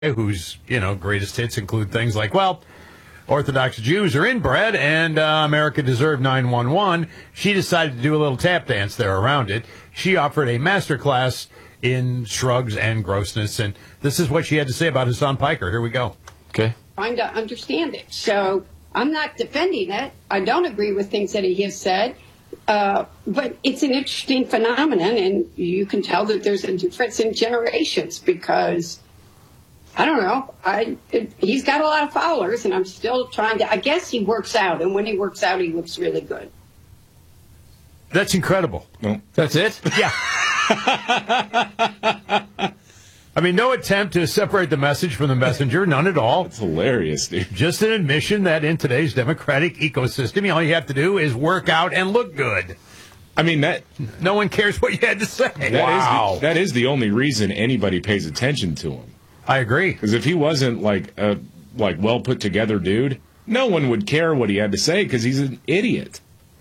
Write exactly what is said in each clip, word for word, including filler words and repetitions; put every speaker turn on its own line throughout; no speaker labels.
whose, you know, greatest hits include things like, well, Orthodox Jews are inbred and uh, America deserved nine one one. She decided to do a little tap dance there around it. She offered a master class in shrugs and grossness, and this is what she had to say about Hasan Piker. Here we go.
Okay.
Trying to understand it. So I'm not defending it. I don't agree with things that he has said. Uh, but it's an interesting phenomenon, and you can tell that there's a difference in generations because, I don't know, I it, he's got a lot of followers, and I'm still trying to, I guess he works out, and when he works out, he looks really good.
That's incredible.
No. That's it?
Yeah. I mean, no attempt to separate the message from the messenger, none at all.
That's hilarious, dude.
Just an admission that in today's democratic ecosystem, all you have to do is work out and look good.
I mean, that
no one cares what you had to say.
That
wow.
Is the, that is the only reason anybody pays attention to him.
I agree.
Because if he wasn't like a like well put together dude, no one would care what he had to say because he's an idiot.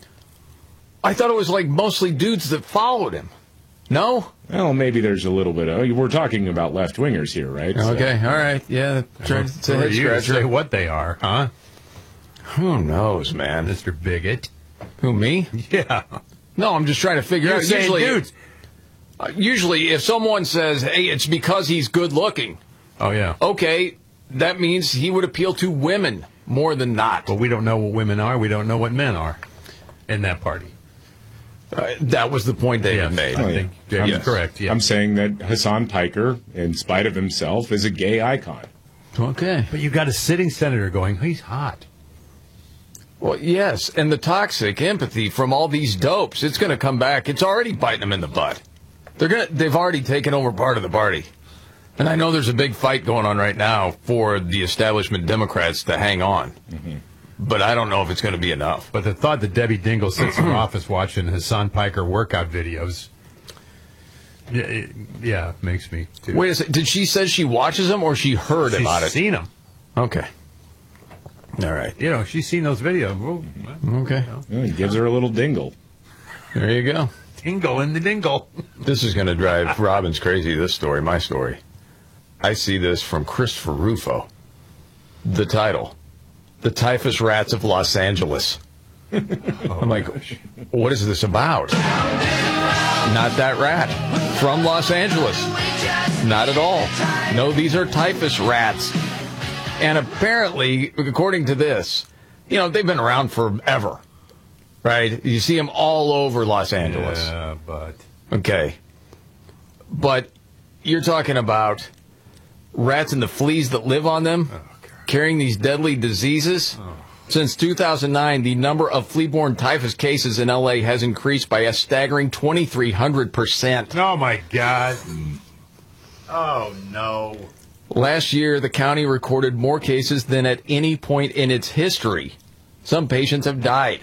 I thought it was like mostly dudes that followed him. No?
Well, maybe there's a little bit of... We're talking about left-wingers here, right?
Okay,
so.
all right. Yeah. Try to
say, you say what they are, huh?
Who knows, man?
Mister Bigot.
Who, me?
Yeah.
No, I'm just trying to figure
You're
out.
saying
Usually,
dudes.
Uh, usually, if someone says, hey, it's because he's good-looking.
Oh, yeah.
Okay, that means he would appeal to women more than not.
But we don't know what women are. We don't know what men are in that party.
Uh, that was the point they
yes,
had made.
I think James
yes.
is correct. Yes.
I'm saying that Hasan Piker, in spite of himself, is a gay icon.
Okay.
But you got a sitting senator going, he's hot.
Well, yes, and the toxic empathy from all these dopes, it's going to come back. It's already biting them in the butt. They're gonna, they've already taken over part of the party. And I know there's a big fight going on right now for the establishment Democrats to hang on. Mm-hmm. But I don't know if it's going to be enough.
But the thought that Debbie Dingle sits in her office watching Hasan Piker workout videos, yeah, it, yeah makes me too.
Wait a second. Did she say she watches them or she heard
she's
about it?
She's seen them.
Okay. All right.
You know, she's seen those videos. Well,
okay.
You know. Yeah, he gives her a little dingle.
There you go.
Dingle in the dingle.
This is going to drive Robbins crazy, this story, my story. I see this from Christopher Rufo. The title. The Typhus Rats of Los Angeles. oh, I'm like, what is this about? Not that rat. From Los Angeles. Not at all. No, these are typhus rats. And apparently, according to this, you know, they've been around forever. Right? You see them all over Los Angeles.
Yeah, but...
Okay. But you're talking about rats and the fleas that live on them? Oh. Carrying these deadly diseases. Oh. Since two thousand nine, the number of flea-borne typhus cases in L A has increased by a staggering twenty-three hundred percent.
Oh, my God. Oh, no.
Last year, the county recorded more cases than at any point in its history. Some patients have died.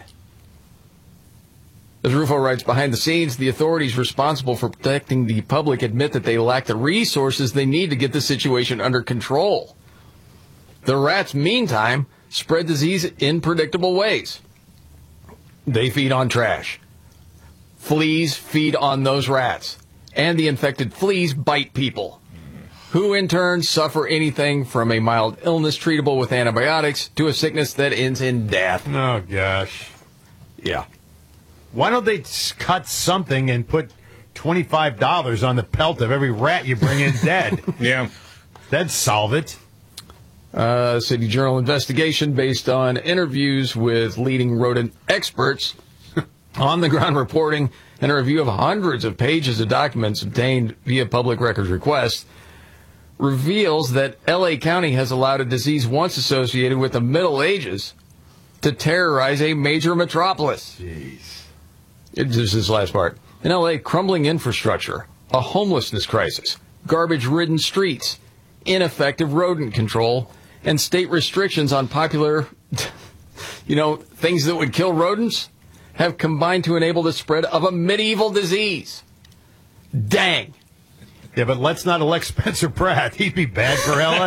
As Rufo writes, behind the scenes, the authorities responsible for protecting the public admit that they lack the resources they need to get the situation under control. The rats, meantime, spread disease in predictable ways. They feed on trash. Fleas feed on those rats. And the infected fleas bite people, who in turn suffer anything from a mild illness treatable with antibiotics to a sickness that ends in death.
Oh, gosh.
Yeah.
Why don't they cut something and put twenty-five dollars on the pelt of every rat you bring in dead?
Yeah.
That'd solve it.
Uh, City Journal investigation based on interviews with leading rodent experts, on-the-ground reporting, and a review of hundreds of pages of documents obtained via public records requests reveals that L A County has allowed a disease once associated with the Middle Ages to terrorize a major metropolis.
Jeez.
It, this is this last part. In L A, crumbling infrastructure, a homelessness crisis, garbage-ridden streets, ineffective rodent control, and state restrictions on popular, you know, things that would kill rodents have combined to enable the spread of a medieval disease. Dang.
Yeah, but let's not elect Spencer Pratt. He'd be bad for L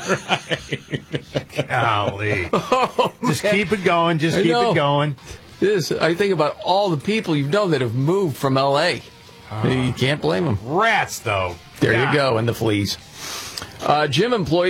A. Golly. Oh, just keep it going. Just keep it going.
This, I think about all the people you've known that have moved from L A. Uh, you can't blame them.
Rats, though.
There
God.
you go, and the fleas. Uh, gym employees